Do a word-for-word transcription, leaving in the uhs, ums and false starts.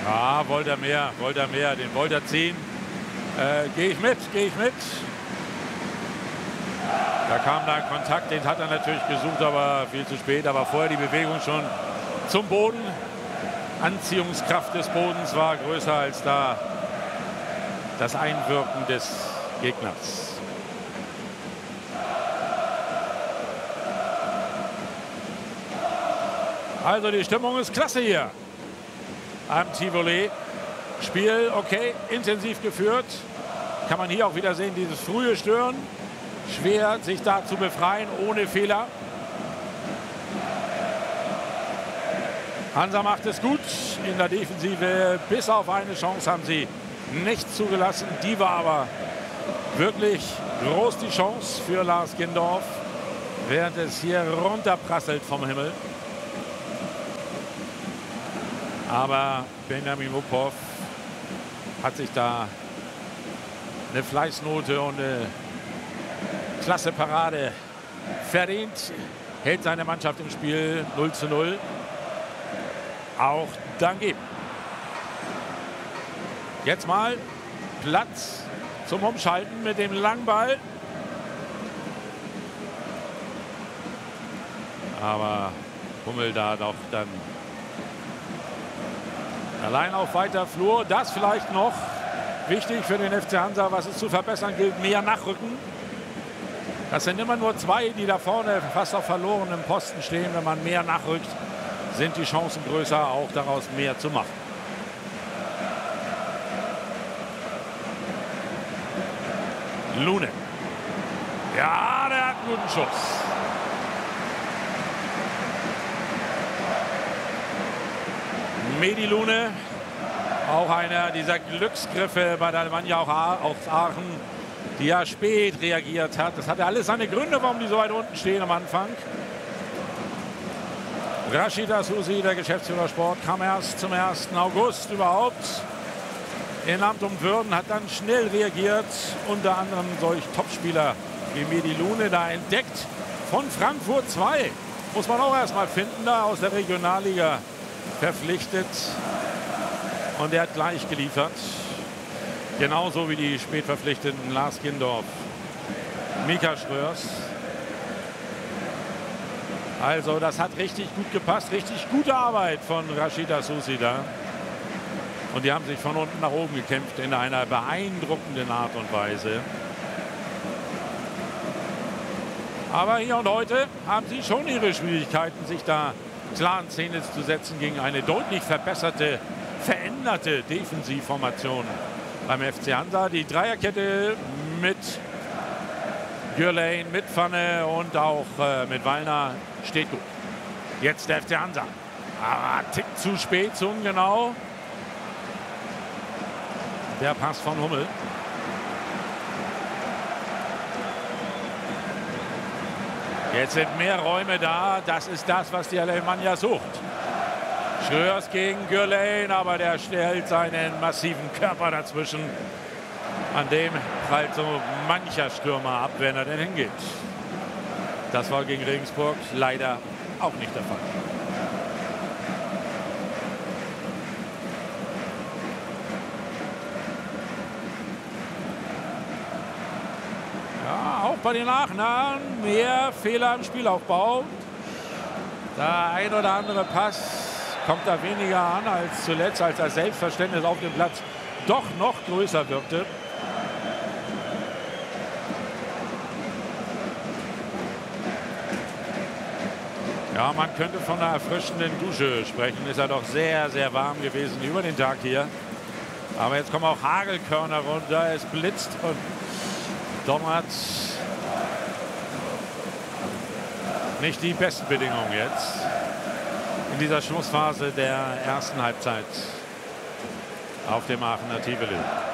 Ah, wollte er mehr, wollte er mehr, den wollte er ziehen. Äh, gehe ich mit, gehe ich mit. Da kam da ein Kontakt, den hat er natürlich gesucht, aber viel zu spät. Aber vorher die Bewegung schon zum Boden. Anziehungskraft des Bodens war größer als da das Einwirken des Gegners. Also die Stimmung ist klasse hier am Tivoli. Spiel okay, intensiv geführt. Kann man hier auch wieder sehen, dieses frühe Stören. Schwer, sich da zu befreien, ohne Fehler. Hansa macht es gut in der Defensive. Bis auf eine Chance haben sie nicht zugelassen. Die war aber wirklich groß, die Chance für Lars Gindorf, während es hier runterprasselt vom Himmel. Aber Benjamin Uphoff hat sich da eine Fleißnote und eine klasse Parade verdient. Hält seine Mannschaft im Spiel null zu null. Auch Dangi. Jetzt mal Platz zum Umschalten mit dem Langball. Aber Hummel da doch dann allein auf weiter Flur. Das vielleicht noch wichtig für den F C Hansa, was es zu verbessern gilt, mehr nachrücken. Das sind immer nur zwei, die da vorne fast auf verlorenem Posten stehen. Wenn man mehr nachrückt, sind die Chancen größer, auch daraus mehr zu machen. Lune. Ja, der hat einen guten Schuss. Medi Lune, auch einer dieser Glücksgriffe bei der Alemannia auch Aachen, die ja spät reagiert hat. Das hatte alles seine Gründe, warum die so weit unten stehen am Anfang. Rashid Asusi, der Geschäftsführer Sport, kam erst zum ersten August überhaupt in Amt und Würden, hat dann schnell reagiert, unter anderem solch Topspieler wie Medi Lune da entdeckt von Frankfurt zwei. Muss man auch erstmal finden, da aus der Regionalliga verpflichtet. Und er hat gleich geliefert. Genauso wie die spätverpflichteten Lars Gindorf, Mika Schröers. Also das hat richtig gut gepasst. Richtig gute Arbeit von Rashid Asusi da. Und die haben sich von unten nach oben gekämpft in einer beeindruckenden Art und Weise. Aber hier und heute haben sie schon ihre Schwierigkeiten, sich da klar in Szene zu setzen gegen eine deutlich verbesserte, veränderte Defensivformation beim F C Hansa. Die Dreierkette mit Gürlein, mit Pfanne und auch äh, mit Wallner steht gut. Jetzt der F C Hansa. Aber Tick zu spät, zu ungenau. Der Pass von Hummel. Jetzt sind mehr Räume da. Das ist das, was die Alemannia sucht. Schröers gegen Gürlein, aber der stellt seinen massiven Körper dazwischen. An dem prallt so mancher Stürmer ab, wenn er denn hingeht. Das war gegen Regensburg leider auch nicht der Fall. Ja, auch bei den Aachenern mehr Fehler im Spielaufbau. Der ein oder andere Pass kommt da weniger an als zuletzt, als das Selbstverständnis auf dem Platz doch noch größer wirkte. Ja, man könnte von einer erfrischenden Dusche sprechen. Ist ja doch sehr, sehr warm gewesen über den Tag hier. Aber jetzt kommen auch Hagelkörner runter. Es blitzt und donnert. Nicht die besten Bedingungen jetzt in dieser Schlussphase der ersten Halbzeit auf dem Aachener Tivoli.